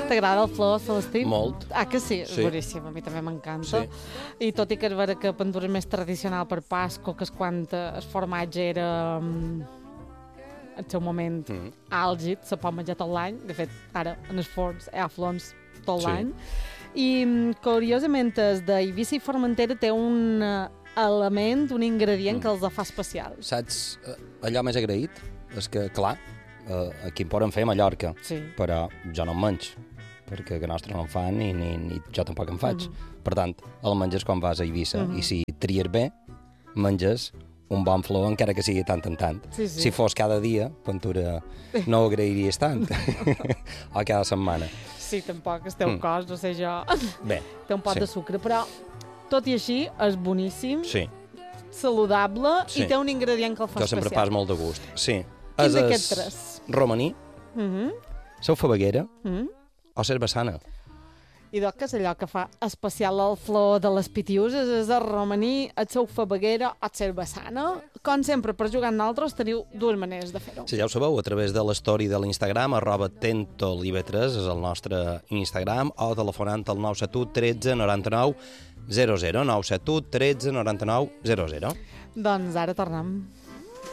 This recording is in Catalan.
T'agrada el flor, Celestí? Molt. Ah, que sí? Sí. Boníssim, a mi també m'encanta. Sí. I tot i que és vera que Pandora és més tradicional per Pasco, que és quan el formatge era el seu moment àlgid, se pot menjar tot l'any. De fet, ara en els forns hi ha flors tot Sí. l'any. I curiosament, el d'Eivissa i Formentera té un element, un ingredient que els fa especials. Saps, allò més agraït és que, clar, aquí en poden fer a Mallorca, Sí. però jo no en menys, perquè que nostres no en fan ni jo tampoc en faig. Per tant, el menges quan vas a Eivissa, i si tries bé, menges un bon flor, encara que sigui tant en tant. Sí, sí. Si fos cada dia, Ventura, no ho agrairies tant. O cada setmana. Sí, tampoc el teu cos, no sé jo, Bé, té un pot sí. de sucre, però tot i així és boníssim, Sí, saludable Sí. i té un ingredient que el fa que sempre especial. pas molt de gust. Sí. Quin d'aquests tres? Romaní, seu fabaguera o cervesana. I doncs que és allò que fa especial el flor de les pitiuses, és el romaní, el seu fabaguera o el cervesana. Com sempre, per jugar amb nosaltres teniu dues maneres de fer-ho. Si ja ho sabeu, a través de l'story de l'Instagram, @tentolive3 és el nostre Instagram, o telefonant al 971 13 99 00, 971 13 99 00. Doncs ara tornem.